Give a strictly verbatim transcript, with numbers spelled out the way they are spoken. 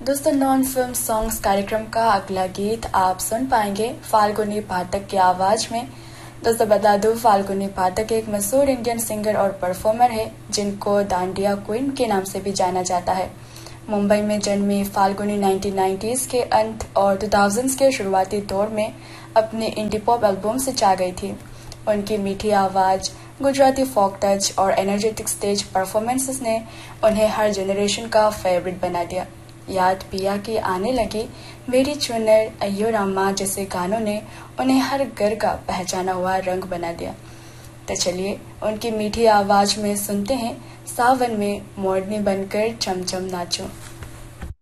दोस्तों, non film songs कार्यक्रम का अगला गीत आप सुन पाएंगे फाल्गुनी पाठक की आवाज में। दोस्तों बता दूं, फाल्गुनी पाठक एक मशहूर इंडियन सिंगर और परफॉर्मर है जिनको दांडिया क्वीन के नाम से भी जाना जाता है। मुंबई में जन्मी फाल्गुनी नाइनटीन नाइंटीज़ के अंत और दो हज़ार के शुरुआती दौर में अपने इंडी पॉप एल्बम से छा गई थी। उनकी मीठी आवाज, गुजराती फोक टच और एनर्जेटिक स्टेज परफॉर्मेंसेस ने उन्हें हर जनरेशन का फेवरेट बना दिया। याद पिया की आने लगी, मेरी चुनर, अय्यो रामा जैसे गानों ने उन्हें हर घर का पहचाना हुआ रंग बना दिया। तो चलिए उनकी मीठी आवाज में सुनते हैं सावन में मोरनी बनकर चमचम नाचो।